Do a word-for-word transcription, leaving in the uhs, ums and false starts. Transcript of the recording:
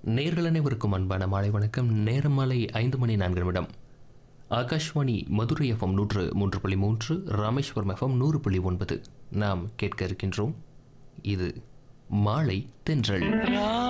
நேர்கள் அனைவருக்கும் அன்பான மாலை வணக்கம். நேரம் மாலை ஐந்து மணி நான்கு நிமிடம். ஆகாஷ்வாணி மதுரை எஃப்எம் நூற்று மூன்று புள்ளி மூன்று, ராமேஸ்வரம் எஃப்எம் நூறு புள்ளி ஒன்பது. நாம் கேட்க இருக்கின்றோம் இது மாலை தென்றல்.